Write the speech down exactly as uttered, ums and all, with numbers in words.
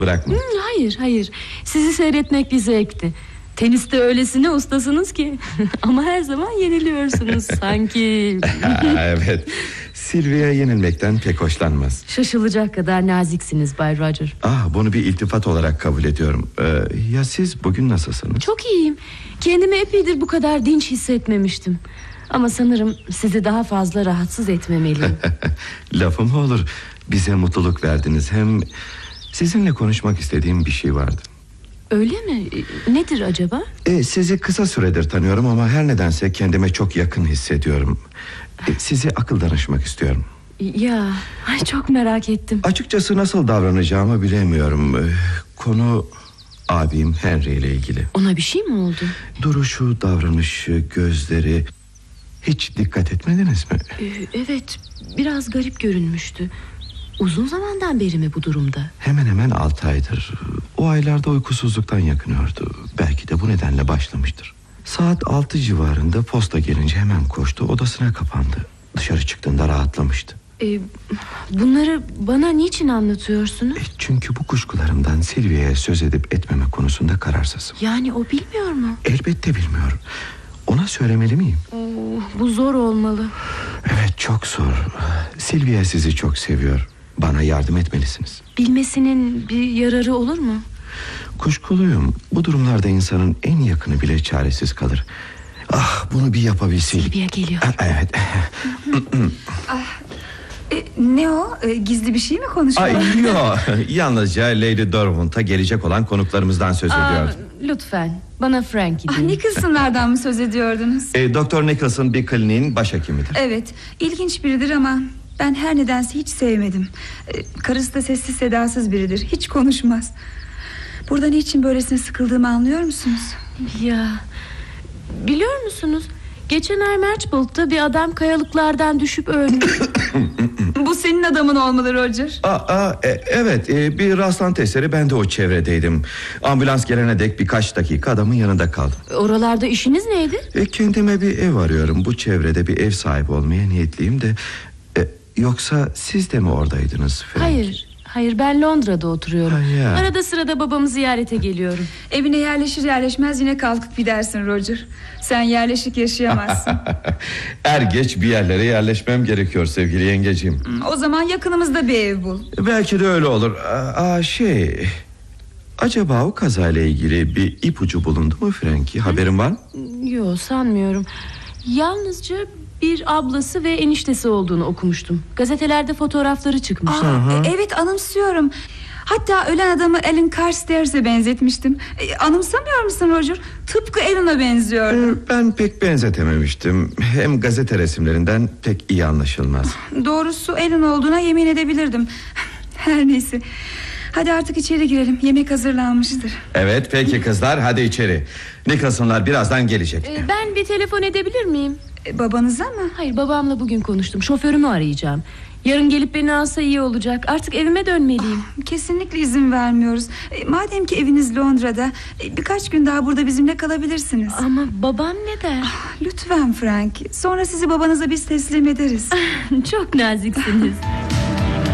bırakma. Hmm, hayır hayır, sizi seyretmek bir zevkti. Teniste öylesine ustasınız ki. Ama her zaman yeniliyorsunuz sanki. Evet, Silvia yenilmekten pek hoşlanmaz. Şaşılacak kadar naziksiniz Bay Roger. Ah, bunu bir iltifat olarak kabul ediyorum. ee, Ya siz bugün nasılsınız? Çok iyiyim. Kendimi epeydir bu kadar dinç hissetmemiştim. Ama sanırım sizi daha fazla rahatsız etmemeliyim. Lafım mı olur? Bize mutluluk verdiniz. Hem sizinle konuşmak istediğim bir şey vardı. Öyle mi? Nedir acaba? Ee, sizi kısa süredir tanıyorum ama her nedense kendime çok yakın hissediyorum. Ee, size akıl danışmak istiyorum. Ya, ay çok merak ettim. Açıkçası nasıl davranacağımı bilemiyorum. Ee, konu abim Henry ile ilgili. Ona bir şey mi oldu? Duruşu, davranışı, gözleri... Hiç dikkat etmediniz mi? Ee, evet, biraz garip görünmüştü. Uzun zamandan beri mi bu durumda? Hemen hemen altı aydır. O aylarda uykusuzluktan yakınıyordu. Belki de bu nedenle başlamıştır. Saat altı civarında posta gelince hemen koştu, odasına kapandı. Dışarı çıktığında rahatlamıştı. Ee, bunları bana niçin anlatıyorsunuz? E, çünkü bu kuşkularımdan Silvia'ya söz edip etmeme konusunda kararsızım. Yani o bilmiyor mu? Elbette bilmiyorum. Ona söylemeli miyim? Oo, bu zor olmalı. Evet, çok zor. Silvia sizi çok seviyor. Bana yardım etmelisiniz. Bilmesinin bir yararı olur mu? Kuşkuluyum. Bu durumlarda insanın en yakını bile çaresiz kalır. Ah, bunu bir yapabilseydik. Silvia geliyor. Ah, evet. ah, e, Ne o? E, gizli bir şey mi konuşuyor? Ay, yok. Yalnızca Lady Derwent'a gelecek olan konuklarımızdan söz ediyordum. Lütfen bana Frankie Ah, deyin. Nicholson'lardan mı söz ediyordunuz? E, Doktor Nicholson bir kliniğin başhekimidir. Evet, ilginç biridir ama ben her nedense hiç sevmedim. e, Karısı da sessiz sedasız biridir. Hiç konuşmaz. Burada niçin böylesine sıkıldığımı anlıyor musunuz? Ya, biliyor musunuz? Geçen ay Marchbold'da bir adam kayalıklardan düşüp ölmüş. Bu senin adamın olmalı Roger. Aa, aa, e, evet e, bir rastlantı eseri, ben de o çevredeydim. Ambulans gelene dek birkaç dakika adamın yanında kaldım. Oralarda işiniz neydi? e, Kendime bir ev arıyorum. Bu çevrede bir ev sahibi olmaya niyetliyim de e, Yoksa siz de mi oradaydınız Frank? Hayır, hayır, ben Londra'da oturuyorum. Ha, ya. Arada sırada babamı ziyarete geliyorum. Evine yerleşir yerleşmez yine kalkıp gidersin Roger. Sen yerleşik yaşayamazsın. Er geç bir yerlere yerleşmem gerekiyor sevgili yengeciğim. O zaman yakınımızda bir ev bul. Belki de öyle olur. Aa, şey... Acaba o kazayla ilgili bir ipucu bulundu mu Frankie? Haberin var mı? Yok, sanmıyorum. Yalnızca bir ablası ve eniştesi olduğunu okumuştum. Gazetelerde fotoğrafları çıkmış. Aa, evet, anımsıyorum. Hatta ölen adamı Alan Carstairs'e benzetmiştim. e, Anımsamıyor musun Roger? Tıpkı Alan'a benziyor. Ee, Ben pek benzetememiştim. Hem gazete resimlerinden pek iyi anlaşılmaz. Doğrusu Alan olduğuna yemin edebilirdim. Her neyse, hadi artık içeri girelim, yemek hazırlanmıştır. Evet peki kızlar, hadi içeri. Nicholson'lar birazdan gelecek. Ee, ben bir telefon edebilir miyim? e, Babanıza mı? Hayır, babamla bugün konuştum. Şoförümü arayacağım. Yarın gelip beni alsa iyi olacak. Artık evime dönmeliyim. Kesinlikle izin vermiyoruz. e, Madem ki eviniz Londra'da, e, birkaç gün daha burada bizimle kalabilirsiniz. Ama babam ne der? Lütfen Frank, sonra sizi babanıza biz teslim ederiz. Çok naziksiniz.